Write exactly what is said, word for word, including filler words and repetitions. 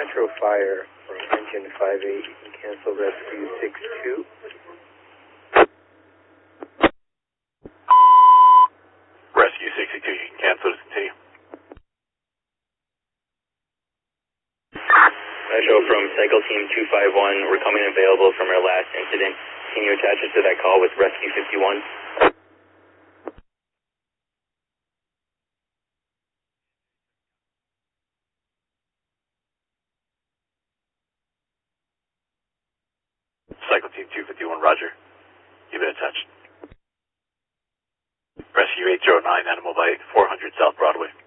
Metro Fire from engine five eight, you can cancel rescue six two. Rescue sixty-two, you can cancel this, continue. Metro from Cycle Team two five one, we're coming available from our last incident. Can you attach us to that call with Rescue fifty-one? Cycle Team two fifty-one, roger. You've been attached. Rescue eight zero nine, Animal Bite, four hundred South Broadway.